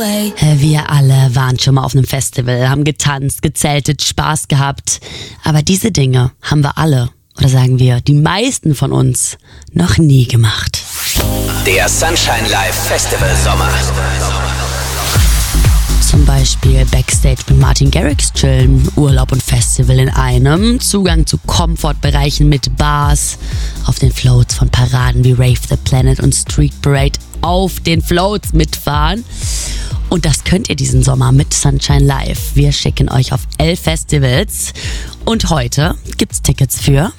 Wir alle waren schon mal auf einem Festival, haben getanzt, gezeltet, Spaß gehabt. Aber diese Dinge haben wir alle, oder sagen wir, die meisten von uns, noch nie gemacht. Der Sunshine Live Festival Sommer. Zum Beispiel Backstage mit Martin Garrix chillen, Urlaub und Festival in einem, Zugang zu Komfortbereichen mit Bars, auf den Floats von Paraden wie Rave the Planet und Street Parade auf den Floats mitfahren. Und das könnt ihr diesen Sommer mit Sunshine Live. Wir schicken euch auf 11 Festivals und heute gibt's Tickets für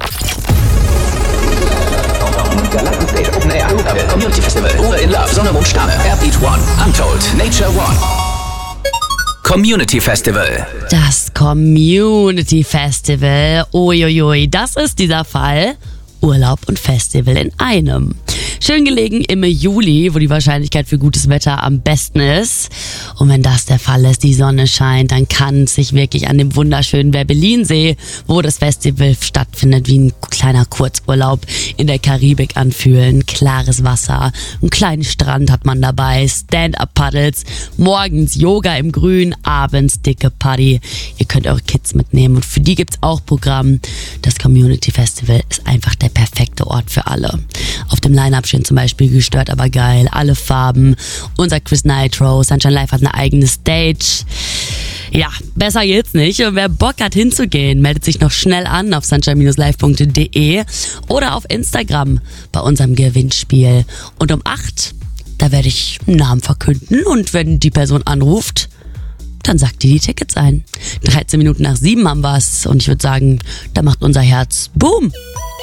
Galactic Stage Open Air, Community Festival, Uwe in Love, Sonne, Mond, Sterne, Airbeat One, Untold, Nature One. Community Festival. Das Community Festival. Uiuiui, das ist dieser Fall. Urlaub und Festival in einem. Schön gelegen im Juli, wo die Wahrscheinlichkeit für gutes Wetter am besten ist. Und wenn das der Fall ist, die Sonne scheint, dann kann es sich wirklich an dem wunderschönen Werbellinsee, wo das Festival stattfindet, wie ein kleiner Kurzurlaub in der Karibik anfühlen. Klares Wasser, einen kleinen Strand hat man dabei, Stand-Up-Paddles, morgens Yoga im Grün, abends dicke Party. Ihr könnt eure Kids mitnehmen und für die gibt's auch Programm. Das Community Festival ist einfach der perfekte Ort für alle. Auf dem Line-Up stehen zum Beispiel Gestört aber geil, alle Farben, unser Chris Nitro, Sunshine Live hat eine eigene Stage. Ja, besser geht's nicht. Und wer Bock hat hinzugehen, meldet sich noch schnell an auf sunshine-live.de oder auf Instagram bei unserem Gewinnspiel. Und um 8, da werde ich einen Namen verkünden und wenn die Person anruft, dann sagt die Tickets ein. 13 Minuten nach 7 haben wir's und ich würde sagen, da macht unser Herz Boom.